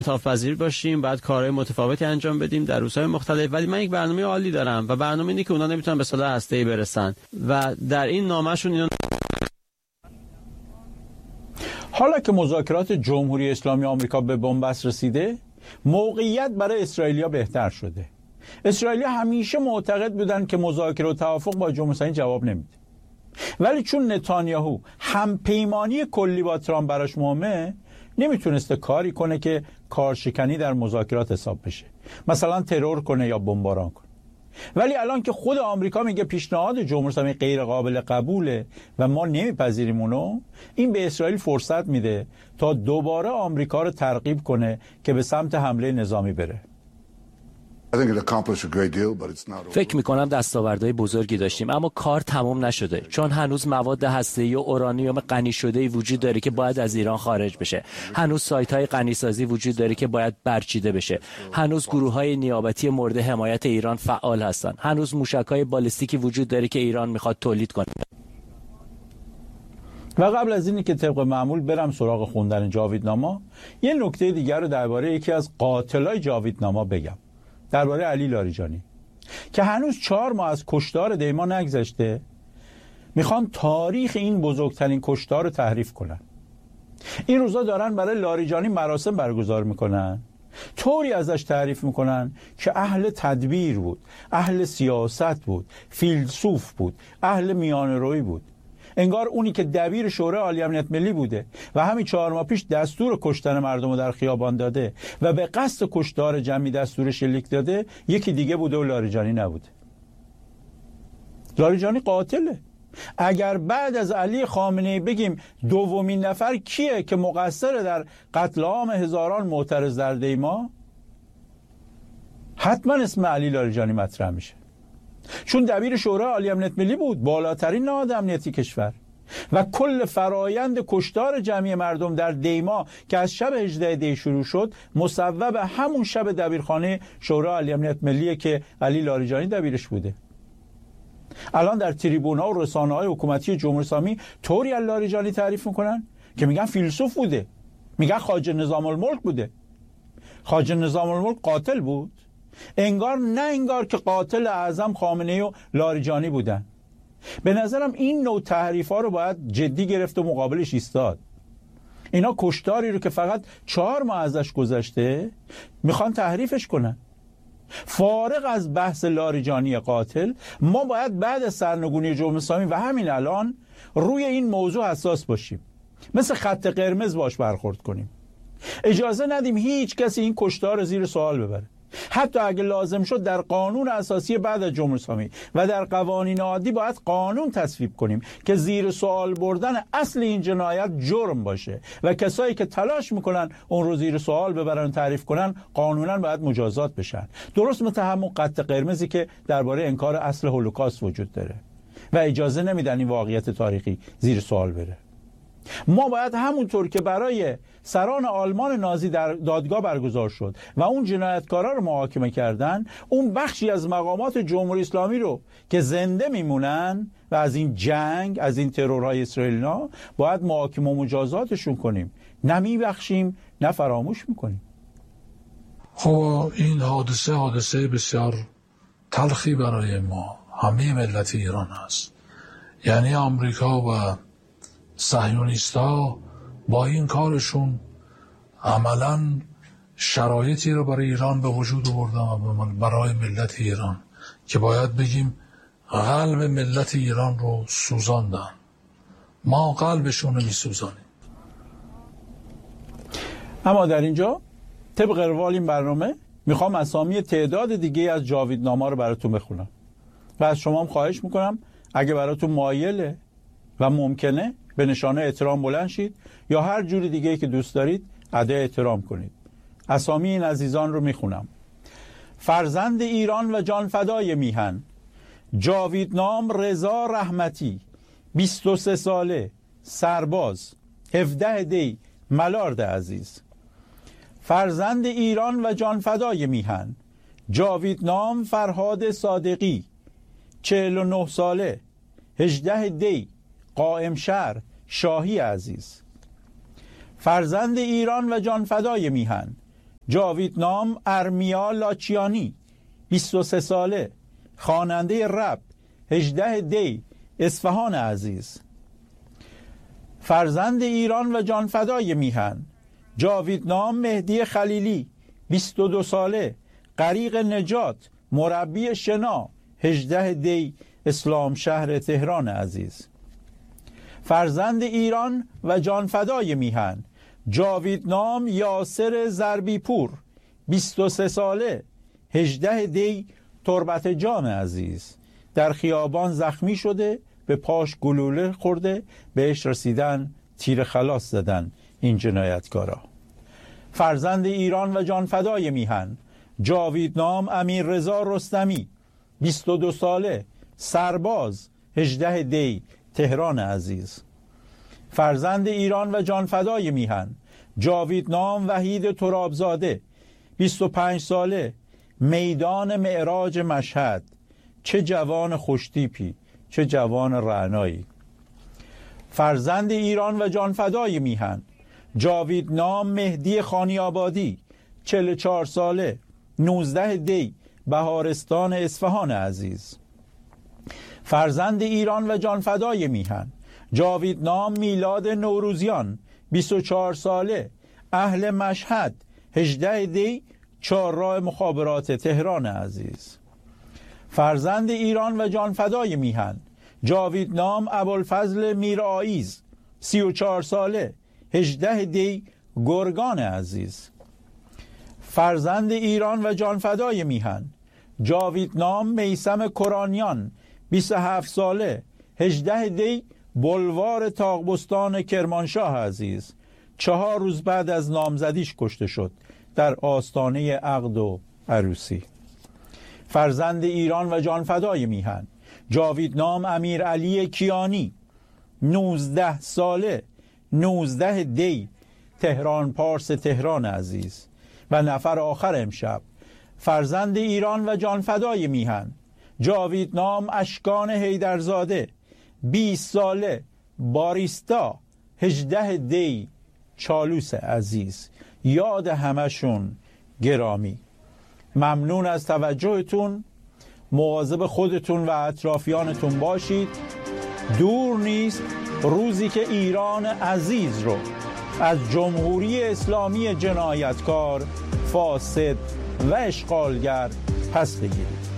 انعطاف‌پذیر باشیم، بعد کارهای متفاوتی انجام بدیم در روزهای مختلف، ولی من یک برنامه عالی دارم و برنامه اینه که اونا نمیتونن به سلاح هسته‌ای برسن و در این نامه‌شون اینا. حالا که مذاکرات جمهوری اسلامی آمریکا به بنبست رسیده، موقعیت برای اسرائیلیا بهتر شده. اسرائیلیا همیشه معتقد بودن که مذاکره و توافق با جمهوری اسلامی جواب نمیده، ولی چون نتانیاهو همپیمانی کلی با ترامپ براش مهمه، نمیتونسته کاری کنه که کارشکنی در مذاکرات حساب بشه، مثلا ترور کنه یا بمباران کنه. ولی الان که خود آمریکا میگه پیشنهاد جمهوری اسلامی غیر قابل قبوله و ما نمیپذیریم اونو، این به اسرائیل فرصت میده تا دوباره آمریکا رو ترغیب کنه که به سمت حمله نظامی بره. فکر میکنم دستاوردهای بزرگی داشتیم، اما کار تمام نشده، چون هنوز مواد هسته‌ای و اورانیوم غنی شده‌ای وجود داره که باید از ایران خارج بشه. هنوز سایت‌های غنیسازی وجود داره که باید برچیده بشه. هنوز گروه‌های نیابتی مورد حمایت ایران فعال هستن. هنوز موشک‌های بالستیکی وجود داره که ایران میخواد تولید کنه. و قبل از اینی که طبق معمول برم سراغ خوندن جاویدنامه، یه نکته دیگر رو درباره یکی از قاتلای جاویدنامه بگم، درباره علی لاریجانی که هنوز 4 ماه از کشتار دیما نگذشته. میخوان تاریخ این بزرگترین کشتار رو تحریف کنن. این روزا دارن برای لاریجانی مراسم برگزار میکنن، طوری ازش تعریف میکنن که اهل تدبیر بود، اهل سیاست بود، فیلسوف بود، اهل میانه‌رویی بود. انگار اونی که دبیر شورای عالی امنیت ملی بوده و همین 4 ماه پیش دستور کشتن مردم رو در خیابان داده و به قصد کشتار جمعی دستور شلیک داده، یکی دیگه بوده و لاریجانی نبوده. لاریجانی قاتله. اگر بعد از علی خامنه‌ای بگیم دومین نفر کیه که مقصر در قتل عام هزاران معترض در دیما، حتما اسم علی لاریجانی مطرح میشه، چون دبیر شورای عالی امنیت ملی بود، بالاترین نهاد امنیتی کشور، و کل فرایند کشتار جمعی مردم در دیما که از شب 18 دی شروع شد مصوب همون شب دبیرخانه شورای عالی امنیت ملیه که علی لاریجانی دبیرش بوده. الان در تریبون‌ها و رسانه‌های حکومتی جمهوری اسلامی طوری علی لاریجانی تعریف میکنن که میگن فیلسوف بوده، میگن خواجه نظام الملک بوده. خواجه نظام الملک قاتل بود؟ انگار نه، انگار که قاتل اعظم خامنه‌ای و لاریجانی بودن. به نظرم این نوع تحریف‌ها رو باید جدی گرفت و مقابلش ایستاد. اینا کشتاری رو که فقط 4 ماه ازش گذشته میخوان تحریفش کنن. فارغ از بحث لاریجانی قاتل، ما باید بعد از سرنگونی جمهوری اسلامی و همین الان روی این موضوع حساس باشیم، مثل خط قرمز باش برخورد کنیم. اجازه ندیم هیچ کسی این کشتار رو زیر سوال ببره. حتی اگه لازم شد در قانون اساسی بعد از جمهوری اسلامی و در قوانین عادی باید قانون تصویب کنیم که زیر سوال بردن اصل این جنایت جرم باشه و کسایی که تلاش میکنن اون رو زیر سوال ببرن و تعریف کنن قانونا باید مجازات بشن، درست مثل همون خط قرمزی که درباره انکار اصل هولوکاست وجود داره و اجازه نمیدن این واقعیت تاریخی زیر سوال بره. ما باید همونطور که برای سران آلمان نازی در دادگاه برگزار شد و اون جنایتکارا رو محاکمه کردن، اون بخشی از مقامات جمهوری اسلامی رو که زنده میمونن و از این جنگ، از این ترورهای اسرائیلی‌ها باید محاکمه و مجازاتشون کنیم. نه میبخشیم نه فراموش میکنیم. خب این حادثه بسیار تلخی برای ما همه ملت ایران هست. یعنی آمریکا و صهیونیست‌ها با این کارشون عملاً شرایطی رو برای ایران به وجود آوردن، برای ملت ایران که باید بگیم قلب ملت ایران رو سوزاندن. ما قلبشون رو میسوزانیم. اما در اینجا طبق روال این برنامه میخوام اسامی تعداد دیگه از جاویدنامه رو براتون بخونم و از شما هم خواهش میکنم اگه براتون مایله و ممکنه به نشانه احترام بلند شید یا هر جوری دیگه که دوست دارید ادای احترام کنید. اسامی این عزیزان رو میخونم: فرزند ایران و جانفدای میهن جاویدنام رضا رحمتی، 23 ساله، سرباز، 17 دی، ملارد عزیز. فرزند ایران و جانفدای میهن جاویدنام فرهاد صادقی، 49 ساله، 18 دی، قائم شهر، شاهی عزیز. فرزند ایران و جانفدای میهن جاویدنام ارمیا لاچیانی 23 ساله، خواننده رپ، 18 دی، اصفهان عزیز. فرزند ایران و جانفدای میهن جاویدنام مهدی خلیلی 22 ساله، غریق نجات، مربی شنا، 18 دی، اسلام شهر تهران عزیز. فرزند ایران و جانفدای میهن جاویدنام یاسر زربی پور 23 ساله، 18 دی، تربت جان عزیز. در خیابان زخمی شده، به پاش گلوله خورده، بهش رسیدن تیر خلاص زدن این جنایتکارا. فرزند ایران و جانفدای میهن جاویدنام امیر رضا رستمی 22 ساله، سرباز، 18 دی، تهران عزیز. فرزند ایران و جانفدای میهن جاویدنام وحید ترابزاده 25 ساله، میدان معراج مشهد. چه جوان خوشتیپی، چه جوان رعنایی. فرزند ایران و جانفدای میهن جاویدنام مهدی خانیابادی 44 ساله، 19 دی، بهارستان اصفهان عزیز. فرزند ایران و جانفدای میهن جاویدنام میلاد نوروزیان 24 ساله، اهل مشهد، 18 دی، چهارراه مخابرات تهران عزیز. فرزند ایران و جانفدای میهن جاویدنام ابوالفضل میرآیز 34 ساله، 18 دی، گرگان عزیز. فرزند ایران و جانفدای میهن جاویدنام میثم کرانیان 27 ساله، 18 دی، بلوار تاغبستان کرمانشاه عزیز. 4 روز بعد از نامزدیش کشته شد در آستانه عقد و عروسی. فرزند ایران و جانفدای میهن جاویدنام امیرعلی کیانی 19 ساله، 19 دی، تهران پارس تهران عزیز. و نفر آخر امشب فرزند ایران و جانفدای میهن جاویدنام اشکان حیدرزاده 20 ساله، باریستا، 18 دی، چالوس عزیز. یاد همشون گرامی. ممنون از توجهتون. مواظب خودتون و اطرافیانتون باشید. دور نیست روزی که ایران عزیز رو از جمهوری اسلامی جنایتکار، فاسد و اشغالگر پس بگیرید.